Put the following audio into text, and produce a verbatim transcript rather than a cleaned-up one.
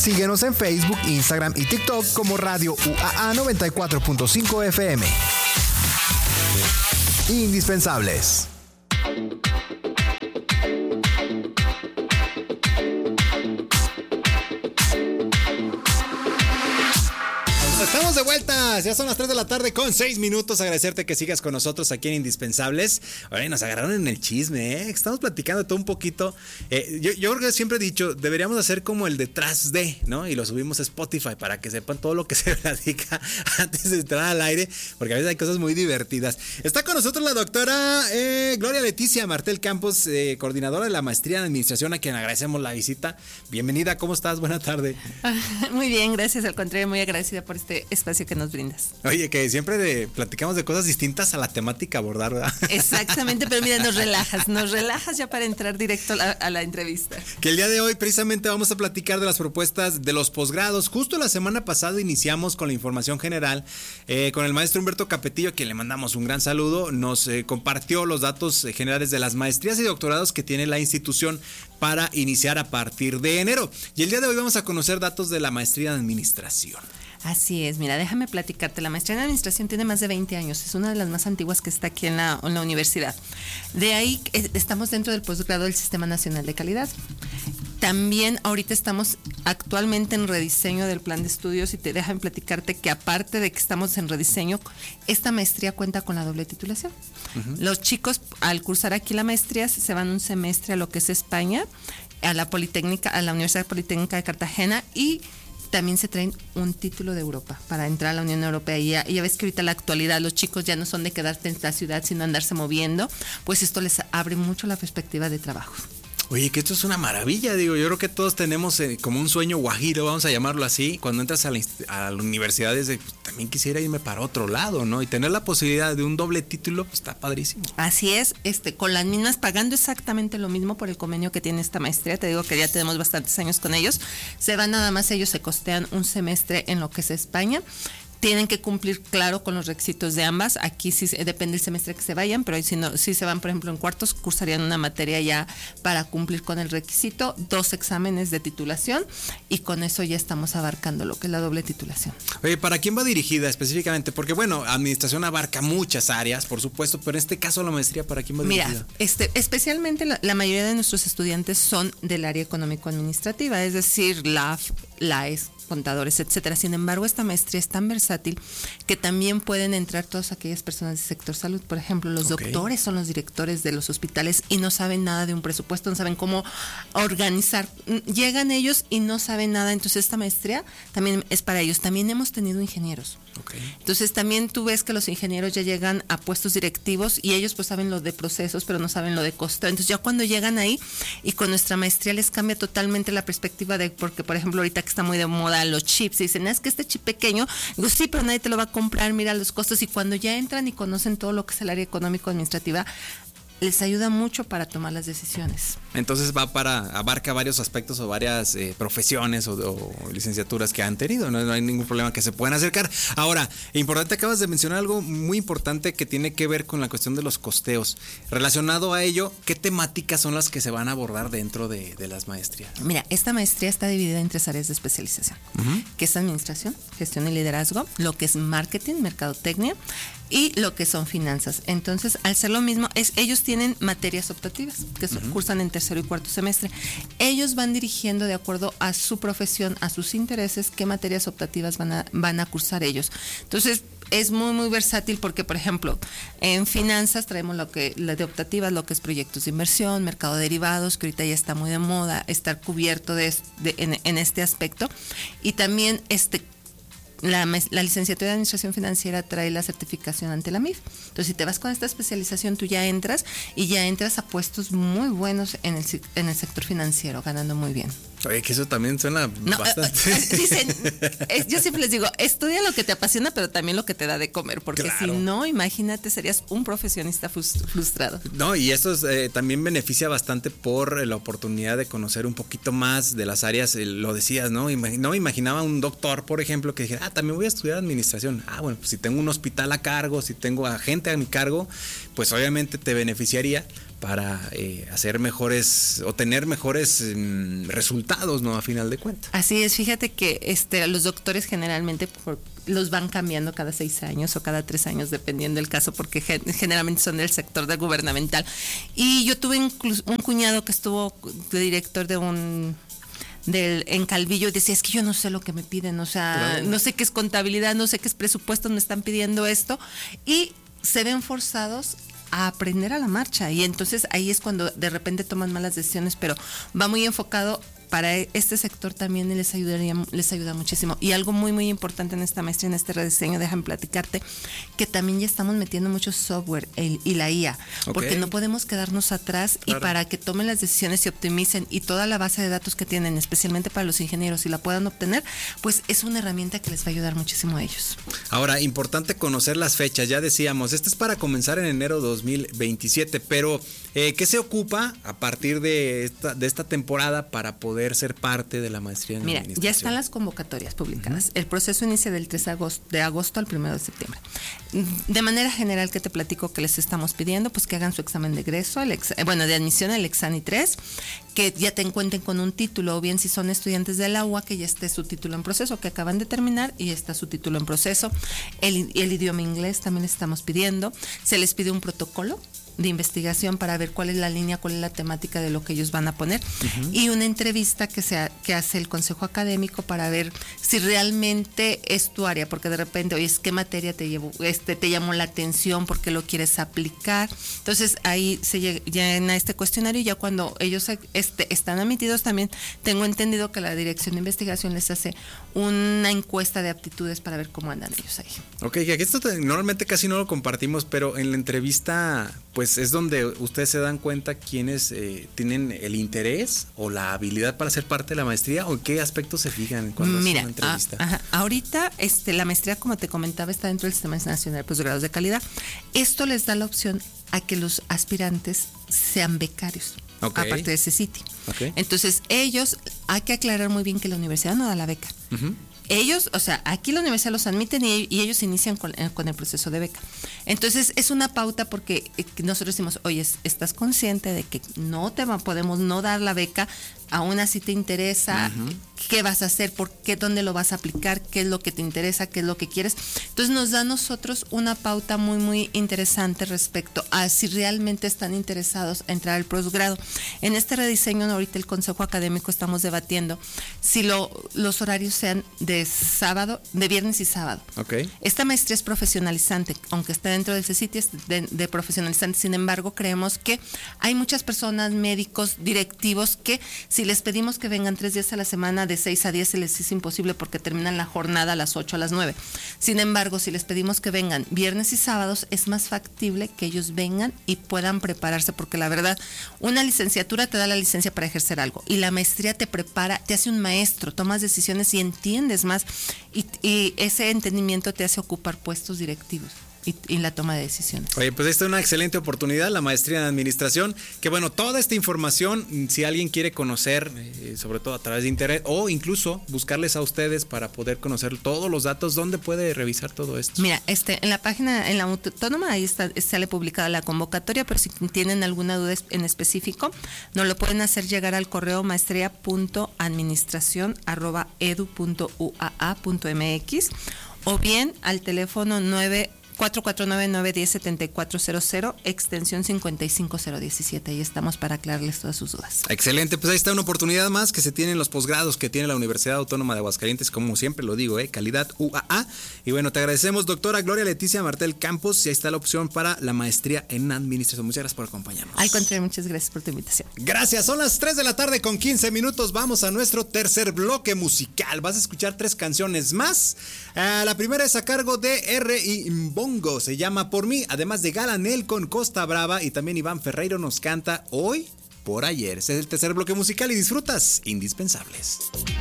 Síguenos en Facebook, Instagram y TikTok como Radio U A A noventa y cuatro punto cinco F M. Indispensables. Estamos de vuelta, ya son las tres de la tarde con seis minutos. Agradecerte que sigas con nosotros aquí en Indispensables. Oye, nos agarraron en el chisme, ¿eh? Estamos platicando todo un poquito. Eh, yo, yo creo que siempre he dicho, deberíamos hacer como el detrás de, ¿no? Y lo subimos a Spotify para que sepan todo lo que se platica antes de entrar al aire, porque a veces hay cosas muy divertidas. Está con nosotros la doctora eh, Gloria Leticia Martel Campos, eh, coordinadora de la maestría en administración, a quien agradecemos la visita. Bienvenida, ¿cómo estás? Buena tarde. Muy bien, gracias. Al contrario, muy agradecida por este espacio que nos brindas. Oye, que siempre de, platicamos de cosas distintas a la temática a abordar, ¿verdad? Exactamente, pero mira, nos relajas, nos relajas ya para entrar directo a la, a la entrevista. Que el día de hoy precisamente vamos a platicar de las propuestas de los posgrados. Justo la semana pasada iniciamos con la información general, eh, con el maestro Humberto Capetillo, a quien le mandamos un gran saludo. Nos eh, compartió los datos eh, generales de las maestrías y doctorados que tiene la institución para iniciar a partir de enero. Y el día de hoy vamos a conocer datos de la maestría en administración. Así es, mira, déjame platicarte. La maestría en administración tiene más de veinte años, es una de las más antiguas que está aquí en la, en la universidad. De ahí eh, estamos dentro del posgrado del Sistema Nacional de Calidad. También ahorita estamos actualmente en rediseño del plan de estudios y te déjame platicarte que aparte de que estamos en rediseño, esta maestría cuenta con la doble titulación. Uh-huh. Los chicos al cursar aquí la maestría se van un semestre a lo que es España, a la Politécnica, a la Universidad Politécnica de Cartagena, y también se traen un título de Europa para entrar a la Unión Europea. Y ya, ya ves que ahorita en la actualidad los chicos ya no son de quedarse en la ciudad, sino andarse moviendo, pues esto les abre mucho la perspectiva de trabajo. Oye, que esto es una maravilla, digo, yo creo que todos tenemos eh, como un sueño guajiro, vamos a llamarlo así, cuando entras a la, a la universidad es de, pues, también quisiera irme para otro lado, ¿no? Y tener la posibilidad de un doble título, pues está padrísimo. Así es, este, con las mismas, pagando exactamente lo mismo por el convenio que tiene esta maestría, te digo que ya tenemos bastantes años con ellos, se van nada más, ellos se costean un semestre en lo que es España. Tienen que cumplir, claro, con los requisitos de ambas. Aquí sí depende del semestre que se vayan, pero si, no, si se van, por ejemplo, en cuartos, cursarían una materia ya para cumplir con el requisito, dos exámenes de titulación, y con eso ya estamos abarcando lo que es la doble titulación. Oye, ¿para quién va dirigida específicamente? Porque, bueno, administración abarca muchas áreas, por supuesto, pero en este caso la maestría, ¿para quién va dirigida? Mira, este, especialmente la, la mayoría de nuestros estudiantes son del área económico-administrativa, es decir, la A F, la E S, contadores, etcétera. Sin embargo, esta maestría es tan versátil que también pueden entrar todas aquellas personas del sector salud. Por ejemplo, los okay. doctores son los directores de los hospitales y no saben nada de un presupuesto, no saben cómo organizar. Llegan ellos y no saben nada, entonces esta maestría también es para ellos. También hemos tenido ingenieros. Okay. Entonces también tú ves que los ingenieros ya llegan a puestos directivos y ellos pues saben lo de procesos, pero no saben lo de costo. Entonces ya cuando llegan ahí y con nuestra maestría les cambia totalmente la perspectiva de, porque por ejemplo ahorita que está muy de moda los chips, y dicen, es que este chip pequeño, digo, sí, pero nadie te lo va a comprar, mira los costos, y cuando ya entran y conocen todo lo que es el área económico-administrativa, les ayuda mucho para tomar las decisiones. Entonces va para, abarca varios aspectos o varias eh, profesiones o, o licenciaturas que han tenido, ¿no? No hay ningún problema que se puedan acercar. Ahora, importante, acabas de mencionar algo muy importante que tiene que ver con la cuestión de los costeos. Relacionado a ello, ¿qué temáticas son las que se van a abordar dentro de, de las maestrías? Mira, esta maestría está dividida en tres áreas de especialización, uh-huh. que es administración, gestión y liderazgo, lo que es marketing, mercadotecnia, y lo que son finanzas. Entonces, al ser lo mismo, es, ellos tienen materias optativas que uh-huh. cursan en tercero y cuarto semestre. Ellos van dirigiendo de acuerdo a su profesión, a sus intereses, qué materias optativas van a, van a cursar ellos. Entonces, es muy, muy versátil porque, por ejemplo, en finanzas traemos lo que, la de optativas, lo que es proyectos de inversión, mercado de derivados, que ahorita ya está muy de moda, estar cubierto de, de, en, en este aspecto. Y también este La, la licenciatura de Administración Financiera trae la certificación ante la M I F. Entonces, si te vas con esta especialización, tú ya entras y ya entras a puestos muy buenos en el, en el sector financiero, ganando muy bien. Oye, que eso también suena no, bastante. Eh, dicen, eh, yo siempre les digo, estudia lo que te apasiona, pero también lo que te da de comer, porque claro. si no, imagínate, serías un profesionista frustrado. No, y esto es, eh, también beneficia bastante por la oportunidad de conocer un poquito más de las áreas, eh, lo decías, ¿no? Imag- no me imaginaba un doctor, por ejemplo, que dijera, ah, también voy a estudiar administración. Ah, bueno, pues si tengo un hospital a cargo, si tengo a gente a mi cargo, pues obviamente te beneficiaría. para eh, hacer mejores o tener mejores eh, resultados, ¿no? A final de cuentas. Así es, fíjate que este, los doctores generalmente por, los van cambiando cada seis años o cada tres años, dependiendo del caso, porque gen, generalmente son del sector de gubernamental. Y yo tuve incluso un cuñado que estuvo de director de un... Del, en Calvillo, y decía, es que yo no sé lo que me piden, o sea, claro. no sé qué es contabilidad, no sé qué es presupuesto, me están pidiendo esto, y se ven forzados a aprender a la marcha, y entonces ahí es cuando de repente toman malas decisiones, pero va muy enfocado para este sector también, les ayudaría, les ayuda muchísimo. Y algo muy muy importante en esta maestría, en este rediseño, déjame platicarte que también ya estamos metiendo mucho software el, y la I A, okay. porque no podemos quedarnos atrás, claro. y para que tomen las decisiones y optimicen, y toda la base de datos que tienen, especialmente para los ingenieros, y la puedan obtener, pues es una herramienta que les va a ayudar muchísimo a ellos. Ahora, importante conocer las fechas, ya decíamos, este es para comenzar en enero dos mil veintisiete, pero eh, ¿qué se ocupa a partir de esta, de esta temporada para poder ser parte de la maestría en Mira, administración? ya están las convocatorias publicadas. Uh-huh. El proceso inicia del tres de agosto, de agosto al primero de septiembre. De manera general, ¿qué te platico que les estamos pidiendo? Pues que hagan su examen de egreso, el ex, bueno, de admisión al Exani tres, que ya te encuentren con un título, o bien si son estudiantes de la U A, que ya esté su título en proceso, que acaban de terminar y está su título en proceso. El, el idioma inglés también les estamos pidiendo. Se les pide un protocolo de investigación para ver cuál es la línea, cuál es la temática de lo que ellos van a poner, uh-huh. y una entrevista que, se, que hace el consejo académico para ver si realmente es tu área, porque de repente, oye, ¿qué materia te llevó, este, te llamó la atención, por qué lo quieres aplicar? Entonces ahí se llena este cuestionario, y ya cuando ellos este, están admitidos, también tengo entendido que la dirección de investigación les hace una encuesta de aptitudes para ver cómo andan ellos ahí. Ok, que esto te, normalmente casi no lo compartimos, pero en la entrevista pues es donde ustedes se dan cuenta quiénes eh, tienen el interés o la habilidad para ser parte de la maestría, o en qué aspectos se fijan cuando Mira, hacen una entrevista. A, ajá, ahorita este, la maestría, como te comentaba, está dentro del Sistema Nacional de Posgrados de Calidad. Esto les da la opción a que los aspirantes sean becarios. Okay. Aparte de ese sitio. Okay. Entonces, ellos, hay que aclarar muy bien que la universidad no da la beca. Uh-huh. Ellos, o sea, aquí la universidad los admiten y, y ellos inician con, con el proceso de beca. Entonces, es una pauta porque nosotros decimos, oye, ¿estás consciente de que no te va, podemos no dar la beca? Aún así te interesa, uh-huh. qué vas a hacer, por qué, dónde lo vas a aplicar, qué es lo que te interesa, qué es lo que quieres. Entonces nos da a nosotros una pauta muy muy interesante respecto a si realmente están interesados en entrar al posgrado. En este rediseño ahorita el Consejo Académico estamos debatiendo si lo, los horarios sean de sábado, de viernes y sábado. Okay. Esta maestría es profesionalizante, aunque está dentro del CECITI, es de, de profesionalizante. Sin embargo, creemos que hay muchas personas, médicos, directivos, que si les pedimos que vengan tres días a la semana de seis a diez, se les es imposible porque terminan la jornada a las ocho, a las nueve. Sin embargo, si les pedimos que vengan viernes y sábados, es más factible que ellos vengan y puedan prepararse, porque la verdad, una licenciatura te da la licencia para ejercer algo, y la maestría te prepara, te hace un maestro, tomas decisiones y entiendes más, y, y ese entendimiento te hace ocupar puestos directivos. Y, y la toma de decisiones. Oye, pues esta es una excelente oportunidad, la maestría en administración, que bueno, toda esta información, si alguien quiere conocer, eh, sobre todo a través de internet, o incluso buscarles a ustedes para poder conocer todos los datos, ¿dónde puede revisar todo esto? Mira, este, en la página, en la autónoma, ahí está, sale publicada la convocatoria, pero si tienen alguna duda en específico, nos lo pueden hacer llegar al correo maestría punto administración arroba edu punto u a a punto m x, o bien al teléfono nueve cuatro cuatro nueve, nueve uno cero, siete cuatro cero cero, extensión cincuenta y cinco cero diecisiete. Ahí estamos para aclararles todas sus dudas. Excelente, pues ahí está una oportunidad más que se tiene en los posgrados que tiene la Universidad Autónoma de Aguascalientes, como siempre lo digo, ¿eh? Calidad U A A. Y bueno, te agradecemos, doctora Gloria Leticia Martel Campos, y ahí está la opción para la maestría en administración. Muchas gracias por acompañarnos. Al contrario, muchas gracias por tu invitación. Gracias, son las tres de la tarde con quince minutos. Vamos a nuestro tercer bloque musical. Vas a escuchar tres canciones más. Uh, la primera es a cargo de R y Bongo, se llama Por Mí, además de Galanel con Costa Brava, y también Iván Ferreiro nos canta Hoy por Ayer. Ese es el tercer bloque musical y disfrutas Indispensables.